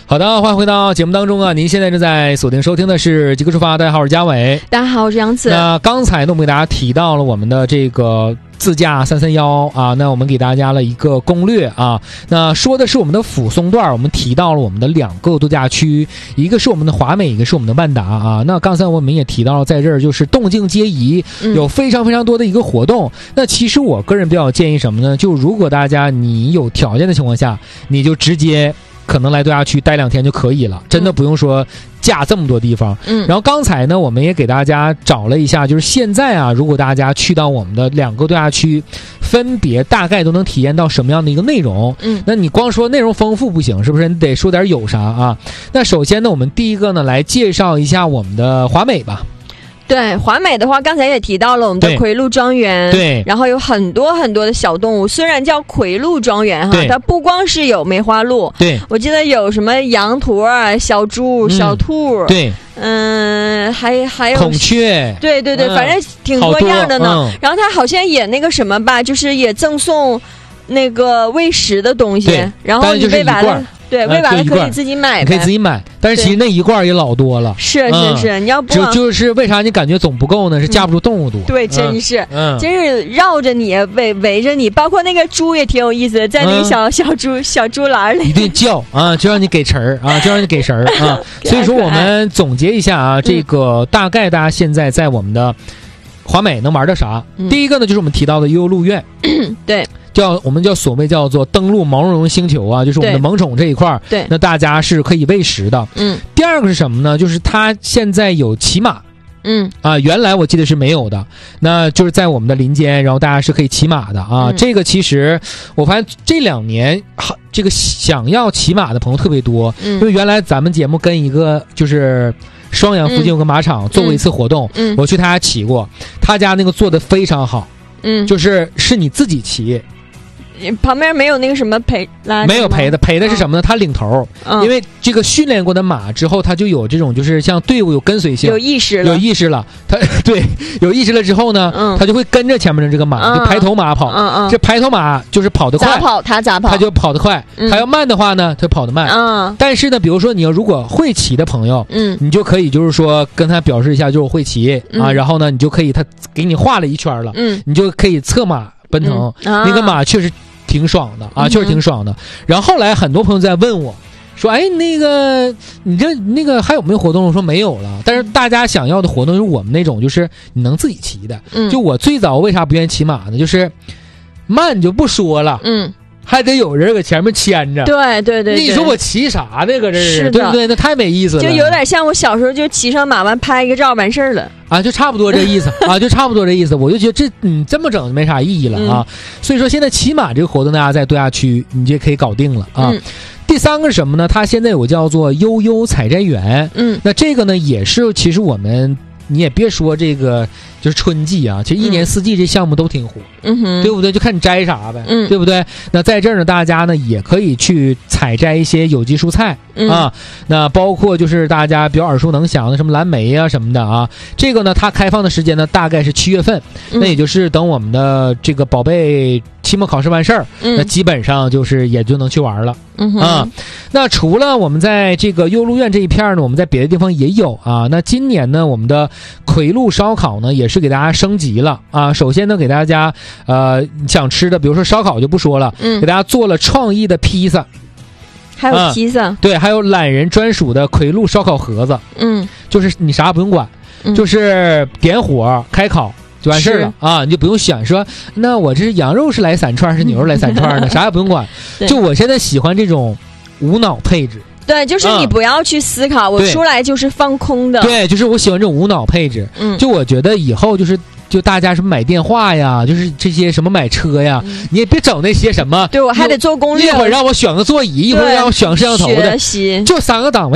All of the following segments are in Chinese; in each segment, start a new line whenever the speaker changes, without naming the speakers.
好的，欢迎回到节目当中啊！您现在正在锁定收听的是极客出发，大家好，我是嘉伟，
大家好，我是杨子。
那刚才呢，我们给大家提到了我们的这个自驾331啊，那我们给大家了一个攻略啊。那说的是我们的抚松段，我们提到了我们的2个度假区，一个是我们的华美，一个是我们的万达啊。那刚才我们也提到了，在这儿就是动静皆宜，有非常非常多的一个活动。那其实我个人比较建议什么呢？就如果大家你有条件的情况下，你就直接可能来度假区待2天就可以了，真的不用说架这么多地方。然后刚才呢，我们也给大家找了一下，就是现在啊，如果大家去到我们的2个度假区，分别大概都能体验到什么样的一个内容。那你光说内容丰富不行，是不是？你得说点有啥啊？那首先呢，我们第一个呢，来介绍一下我们的华美吧。
对，华美的话，刚才也提到了我们的奎鹿庄园，
对，
然后有很多很多的小动物。虽然叫奎鹿庄园哈，它不光是有梅花鹿，对，我记得有什么羊驼、小猪、小兔，
对，
还有
孔雀，
对，反正挺多样的呢。然后它好像也那个什么吧，就是也赠送那个喂食的东西，然后你喂完了。对，喂完了可以自己买，
你可以自己买，但是其实那一罐也老多了。
是，你要不
就是为啥你感觉总不够呢？是架不住动物多。
对，真是，真是绕着你围着你，包括那个猪也挺有意思的，在那个小猪栏里一
顿叫啊，就让你给食儿啊，就让你给食儿啊。所以说我们总结一下啊，这个大概大家现在在我们的华美能玩到啥？第一个呢，就是我们提到的悠悠鹿苑，
对。
我们所谓叫做登陆毛茸茸星球啊，就是我们的萌宠这一块，
对，
那大家是可以喂食的。第二个是什么呢？就是它现在有骑马，原来我记得是没有的，那就是在我们的林间，然后大家是可以骑马的啊。这个其实我发现这2年这个想要骑马的朋友特别多，因为原来咱们节目跟一个就是双阳附近有个马场做过一次活动，我去他家骑过，他家那个做的非常好，就是你自己骑。
旁边没有那个什么陪拉，
没有陪的是什么呢？他领头，因为这个训练过的马之后，他就有这种就是像队伍有跟随性，
有意识
了。他对有意识了之后呢，他就会跟着前面的这个马，就排头马跑。这排头马就是跑得快，他就跑得快。他要慢的话呢，他跑得慢。但是呢，比如说你要如果会骑的朋友，你就可以就是说跟他表示一下，就是我会骑啊，然后呢，你就可以他给你画了一圈了，你就可以策马奔腾。那个马确实挺爽的啊，确实挺爽的。然后后来很多朋友在问我说，哎，那个你这那个还有没有活动？我说没有了。但是大家想要的活动是我们那种就是你能自己骑的。就我最早为啥不愿意骑马呢？就是慢就不说了，还得有人搁前面牵着。
对，
你说我骑啥呢？搁这是对不对？那太没意思了。
就有点像我小时候就骑上马完拍一个照完事儿了
啊，就差不多这意思啊，就差不多这意思。我就觉得这么整没啥意义了啊。所以说现在骑马这个活动，大家在度假区你就可以搞定了啊。第3个是什么呢？它现在有个叫做悠悠采摘园，那这个呢也是其实我们。你也别说这个就是春季啊，其实1年4季这项目都挺火，对不对？就看你摘啥呗，对不对？那在这儿呢，大家呢也可以去采摘一些有机蔬菜啊，那包括就是大家比较耳熟能详的什么蓝莓啊什么的啊。这个呢，它开放的时间呢大概是7月份，那也就是等我们的这个宝贝期末考试完事儿，那基本上就是也就能去玩了。那除了我们在这个悠鹿苑这一片呢，我们在别的地方也有啊。那今年呢，我们的奎鹿烧烤呢也是给大家升级了啊。首先呢，给大家想吃的，比如说烧烤就不说了，给大家做了创意的披萨，
还有披萨，
对，还有懒人专属的奎鹿烧烤盒子，就是你啥不用管，就是点火开烤。就完事儿了啊，你就不用选说，那我这是羊肉是来3串，是牛肉来3串的，啥也不用管。就我现在喜欢这种无脑配置。
对，就是你不要去思考，我出来就是放空的。
对，就是我喜欢这种无脑配置。就我觉得以后就大家什么买电话呀，就是这些什么买车呀，你也别整那些什么。
对，我还得做攻略。
一会儿让我选个座椅，一会儿让我选个摄像头的，
学习
就3个档位。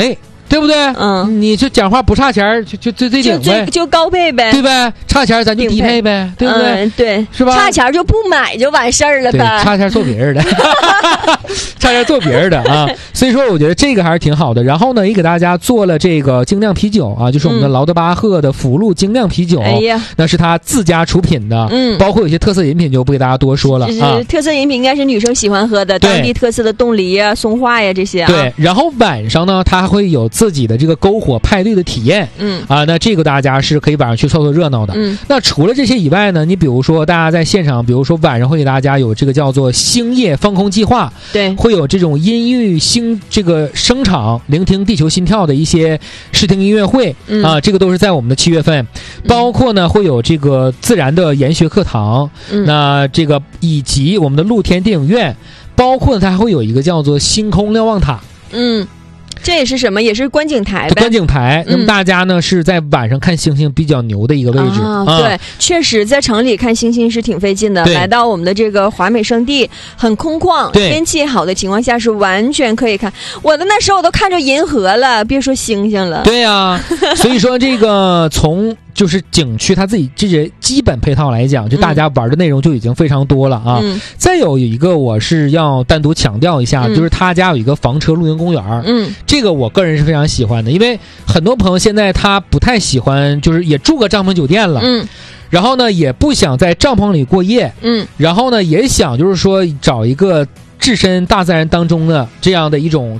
对不对？你就讲话不差钱就最顶呗，
就高配呗，
对呗？差钱咱就低配呗，对不对？
对，
是吧？
差钱就不买就完事儿了呗。
差钱做别人的，差钱做别人的啊。所以说，我觉得这个还是挺好的。然后呢，也给大家做了这个精酿啤酒啊，就是我们的劳德巴赫的福禄精酿啤酒，那是他自家出品的，包括有些特色饮品就不给大家多说了啊。
特色饮品应该是女生喜欢喝的，当地特色的冻梨呀、松化呀这些。
对，然后晚上呢，它还会有自己的这个篝火派对的体验，那这个大家是可以晚上去凑凑热闹的。那除了这些以外呢，你比如说大家在现场，比如说晚上会给大家有这个叫做星夜放空计划，
对，
会有这种音域这个声场，聆听地球心跳的一些视听音乐会啊，这个都是在我们的7月份，包括呢会有这个自然的研学课堂，那这个以及我们的露天电影院，包括呢它还会有一个叫做星空瞭望塔，
这也是什么？也是观景台呗。
观景台，那么大家呢是在晚上看星星比较牛的一个位置。
对，确实在城里看星星是挺费劲的。来到我们的这个华美圣地，很空旷，天气好的情况下是完全可以看。我的那时候我都看着银河了，别说星星了。
对呀，所以说这个从就是景区它自己这些基本配套来讲，就大家玩的内容就已经非常多了啊。再有一个我是要单独强调一下，就是他家有一个房车露营公园。这个我个人是非常喜欢的，因为很多朋友现在他不太喜欢，就是也住个帐篷酒店了，然后呢也不想在帐篷里过夜，然后呢也想就是说找一个置身大自然当中的这样的一种